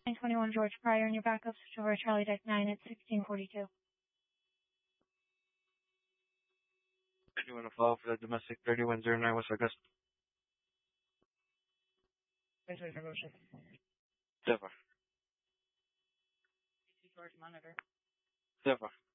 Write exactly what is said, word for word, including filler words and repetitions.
nine twenty-one George Pryor and your backup switch over Charlie Deck nine at sixteen forty-two. You want to follow for the domestic thirty-one oh nine West Augusta? Thanks for motion. Zephyr. George monitor. Zephyr.